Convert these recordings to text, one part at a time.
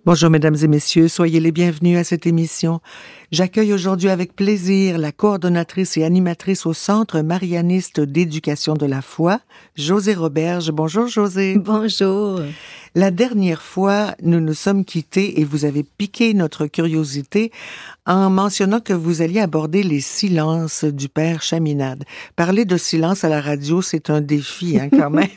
Bonjour mesdames et messieurs, soyez les bienvenus à cette émission. J'accueille aujourd'hui avec plaisir la coordonnatrice et animatrice au Centre marianiste d'éducation de la foi, Josée Roberge. Bonjour Josée. Bonjour. La dernière fois, nous nous sommes quittés et vous avez piqué notre curiosité en mentionnant que vous alliez aborder les silences du Père Chaminade. Parler de silence à la radio, c'est un défi quand même.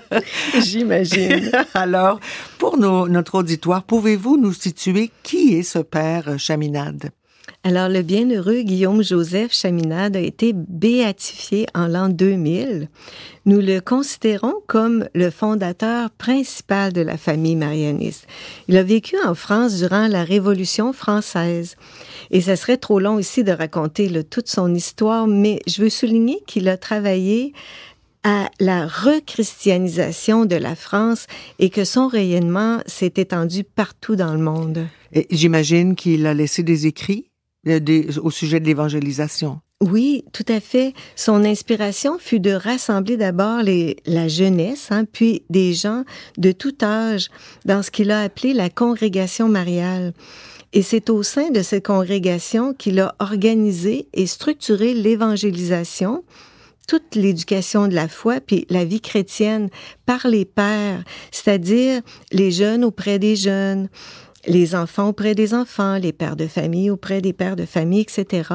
J'imagine. Alors, pour notre auditoire, pouvez-vous nous situer qui est ce Père Chaminade? Alors, le bienheureux Guillaume-Joseph Chaminade a été béatifié en l'an 2000. Nous le considérons comme le fondateur principal de la famille marianiste. Il a vécu en France durant la Révolution française. Et ça serait trop long ici de raconter toute son histoire, mais je veux souligner qu'il a travaillé à la rechristianisation de la France et que son rayonnement s'est étendu partout dans le monde. Et j'imagine qu'il a laissé des écrits au sujet de l'évangélisation. Oui, tout à fait. Son inspiration fut de rassembler d'abord la jeunesse, puis des gens de tout âge dans ce qu'il a appelé la congrégation mariale. Et c'est au sein de cette congrégation qu'il a organisé et structuré l'évangélisation, toute l'éducation de la foi, puis la vie chrétienne par les pères, c'est-à-dire les jeunes auprès des jeunes, les enfants auprès des enfants, les pères de famille auprès des pères de famille, etc.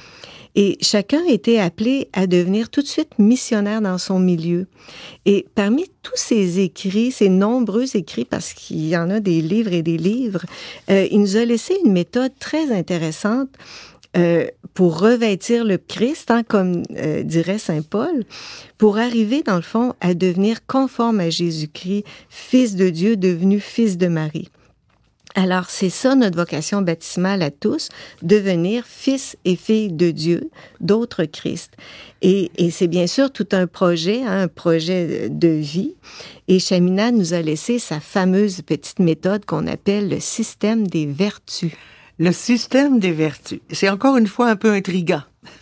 Et chacun était appelé à devenir tout de suite missionnaire dans son milieu. Et parmi tous ces écrits, ces nombreux écrits, parce qu'il y en a des livres et des livres, il nous a laissé une méthode très intéressante pour revêtir le Christ, comme dirait saint Paul, pour arriver, dans le fond, à devenir conforme à Jésus-Christ, Fils de Dieu devenu Fils de Marie. Alors, c'est ça notre vocation baptismale à tous, devenir fils et filles de Dieu, d'autres Christ. Et c'est bien sûr tout un projet de vie. Et Chaminade nous a laissé sa fameuse petite méthode qu'on appelle le système des vertus. Le système des vertus. C'est encore une fois un peu intriguant.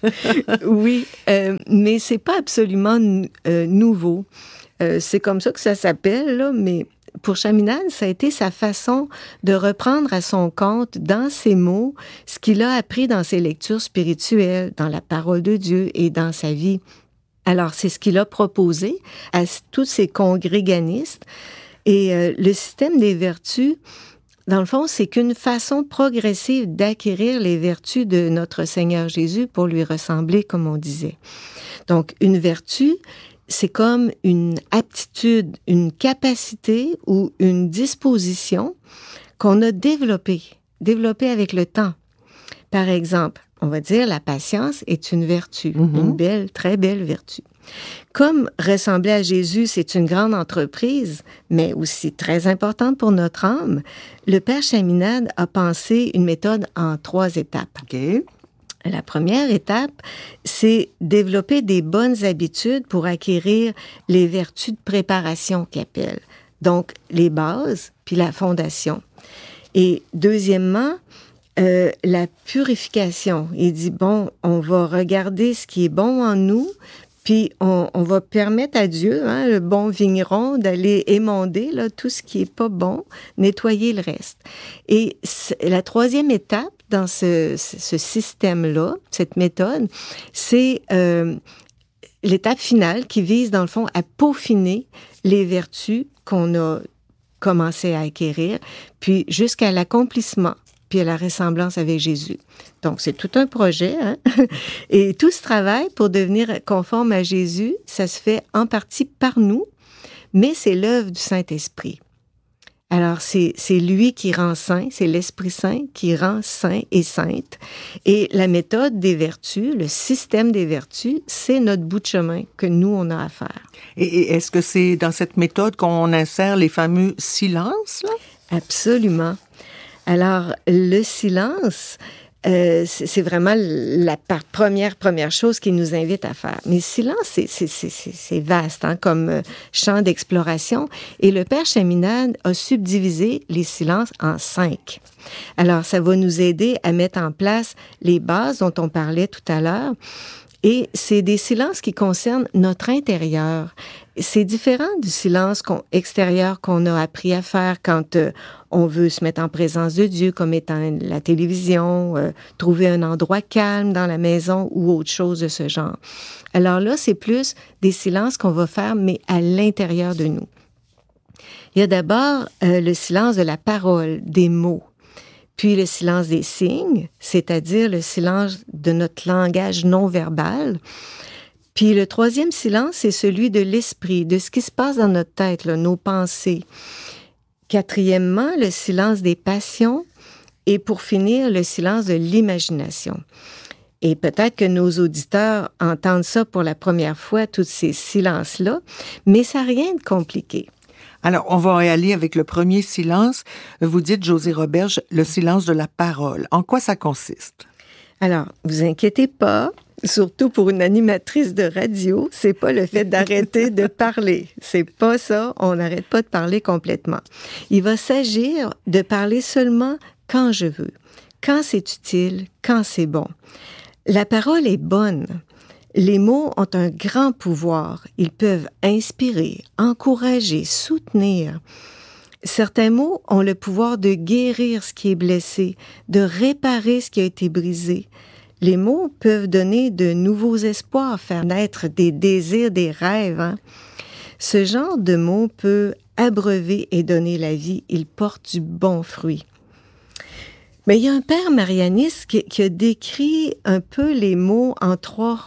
Oui, mais c'est pas absolument nouveau. C'est comme ça que ça s'appelle, là, mais pour Chaminade, ça a été sa façon de reprendre à son compte, dans ses mots, ce qu'il a appris dans ses lectures spirituelles, dans la parole de Dieu et dans sa vie. Alors, c'est ce qu'il a proposé à tous ces congréganistes. Et le système des vertus, dans le fond, c'est qu'une façon progressive d'acquérir les vertus de notre Seigneur Jésus pour lui ressembler, comme on disait. Donc, une vertu, c'est comme une aptitude, une capacité ou une disposition qu'on a développée avec le temps. Par exemple, on va dire la patience est une vertu, une belle, très belle vertu. Comme ressembler à Jésus, c'est une grande entreprise, mais aussi très importante pour notre âme, le Père Chaminade a pensé une méthode en 3 étapes. OK. La première étape, c'est développer des bonnes habitudes pour acquérir les vertus de préparation qu'il appelle. Donc, les bases, puis la fondation. Et deuxièmement, la purification. Il dit, on va regarder ce qui est bon en nous, puis on va permettre à Dieu, le bon vigneron, d'aller émonder tout ce qui est pas bon, nettoyer le reste. Et la troisième étape dans ce système-là, cette méthode, c'est l'étape finale qui vise, dans le fond, à peaufiner les vertus qu'on a commencé à acquérir, puis jusqu'à l'accomplissement, puis à la ressemblance avec Jésus. Donc, c'est tout un projet, Et tout ce travail pour devenir conforme à Jésus, ça se fait en partie par nous, mais c'est l'œuvre du Saint-Esprit. Alors, c'est lui qui rend saint, c'est l'Esprit Saint qui rend saint et sainte. Et la méthode des vertus, le système des vertus, c'est notre bout de chemin que nous, on a à faire. Et est-ce que c'est dans cette méthode qu'on insère les fameux silences, là? Absolument. Alors, le silence, c'est vraiment la première chose qu'il nous invite à faire. Mais le silence, c'est vaste, comme champ d'exploration. Et le Père Chaminade a subdivisé les silences en 5. Alors, ça va nous aider à mettre en place les bases dont on parlait tout à l'heure. Et c'est des silences qui concernent notre intérieur. C'est différent du silence extérieur qu'on a appris à faire quand on veut se mettre en présence de Dieu, comme étant la télévision, trouver un endroit calme dans la maison ou autre chose de ce genre. Alors là, c'est plus des silences qu'on va faire, mais à l'intérieur de nous. Il y a d'abord le silence de la parole, des mots. Puis le silence des signes, c'est-à-dire le silence de notre langage non verbal. Puis le troisième silence, c'est celui de l'esprit, de ce qui se passe dans notre tête, là, nos pensées. Quatrièmement, le silence des passions. Et pour finir, le silence de l'imagination. Et peut-être que nos auditeurs entendent ça pour la première fois, tous ces silences-là, mais ça n'a rien de compliqué. Alors, on va aller avec le premier silence. Vous dites, Josée Roberge, le silence de la parole. En quoi ça consiste? Alors, vous inquiétez pas, surtout pour une animatrice de radio, c'est pas le fait d'arrêter de parler. C'est pas ça, on n'arrête pas de parler complètement. Il va s'agir de parler seulement quand je veux, quand c'est utile, quand c'est bon. La parole est bonne. Les mots ont un grand pouvoir. Ils peuvent inspirer, encourager, soutenir. Certains mots ont le pouvoir de guérir ce qui est blessé, de réparer ce qui a été brisé. Les mots peuvent donner de nouveaux espoirs, faire naître des désirs, des rêves. Hein? Ce genre de mots peut abreuver et donner la vie. Il porte du bon fruit. Mais il y a un père marianiste qui a décrit un peu les mots en trois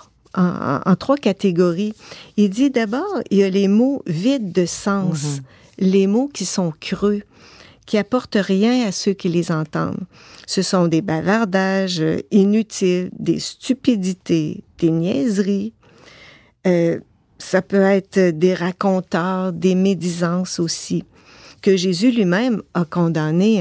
catégories. Il dit d'abord, il y a les mots vides de sens, les mots qui sont creux, qui apportent rien à ceux qui les entendent. Ce sont des bavardages inutiles, des stupidités, des niaiseries. Ça peut être des raconteurs, des médisances aussi, que Jésus lui-même a condamné.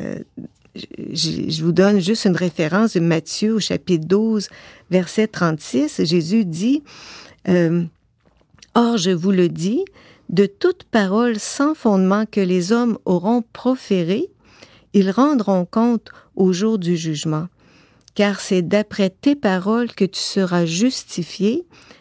Je vous donne juste une référence de Matthieu au chapitre 12, verset 36. Jésus dit « Or, je vous le dis, de toute parole sans fondement que les hommes auront proférée, ils rendront compte au jour du jugement. Car c'est d'après tes paroles que tu seras justifié